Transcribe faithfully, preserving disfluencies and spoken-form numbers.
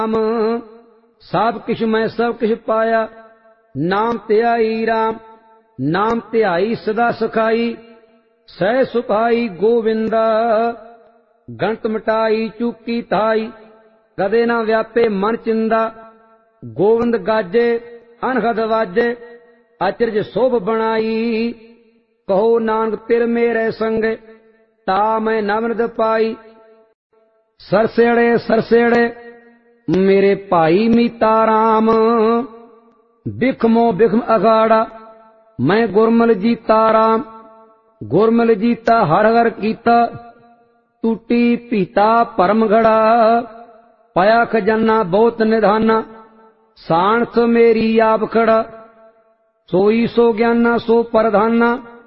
राम सब किश मैं सब किश पाया। नाम ध्याई राम नाम ध्याई सदा सखाई। सह सुखाई गोविंदा गंत मिटाई चूकी थाई। कदे ना व्यापे मन चिंदा गोविंद गाजे अनहद वाजे। अचरज शोभ बनाई कहो नानक तिर मेरे संग ता मैं नवनद पाई। सरसेड़े सरसेड़े मेरे भाई मीता राम बिखमो बिखम अखाड़ा। मैं गुरमल जीता राम गुरमल जीता हर हर कीता। टूटी पीता परम घड़ा पाया खजाना बहुत निधाना। सांस मेरी आप खड़ा सोई सो ज्ञाना सो परधाना।